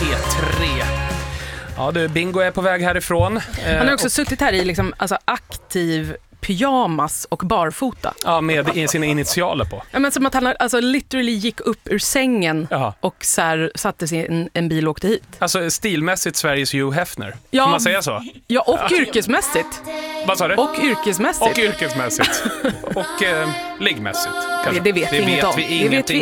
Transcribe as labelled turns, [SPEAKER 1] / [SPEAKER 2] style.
[SPEAKER 1] P3. Ja du, Bingo är på väg härifrån.
[SPEAKER 2] Han har också suttit här i liksom, alltså, aktiv pyjamas och barfota.
[SPEAKER 1] Ja, med sina initialer på.
[SPEAKER 2] Ja, men som att han alltså, literally gick upp ur sängen
[SPEAKER 1] Jaha.
[SPEAKER 2] och så här, satte sig i en bil och åkte hit.
[SPEAKER 1] Alltså stilmässigt Sveriges Hugh Hefner.
[SPEAKER 2] Ja.
[SPEAKER 1] Får man säga så?
[SPEAKER 2] Ja, och yrkesmässigt.
[SPEAKER 1] Vad sa du?
[SPEAKER 2] Och yrkesmässigt.
[SPEAKER 1] Och yrkesmässigt. Och liggmässigt.
[SPEAKER 2] Det vet vi inget om.
[SPEAKER 1] Det vet vi